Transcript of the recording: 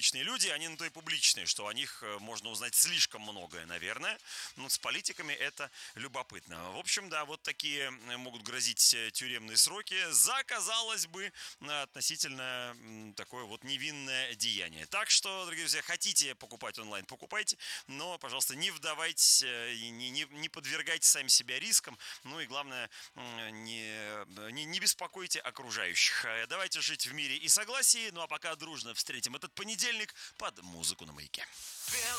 публичные люди, они на то и публичные, что о них можно узнать слишком многое, наверное. Но с политиками это любопытно. В общем, да, вот такие могут грозить тюремные сроки за, казалось бы, относительно такое вот невинное деяние. Так что, дорогие друзья, хотите покупать онлайн, покупайте, но, пожалуйста, не вдавайтесь, не подвергайте сами себя рискам, ну и главное, не беспокойте окружающих. Давайте жить в мире и согласии, ну а пока дружно встретим этот понедельник под музыку на Маяке.